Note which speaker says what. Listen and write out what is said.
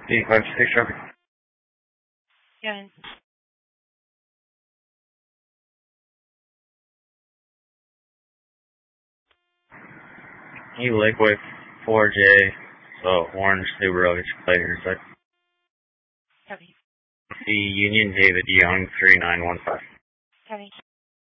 Speaker 1: 856 traffic.
Speaker 2: Yeah.
Speaker 1: E Liquid 4J, so orange Subaru, it's clear.
Speaker 2: Copy.
Speaker 1: C Union David Young 3915.
Speaker 2: Copy.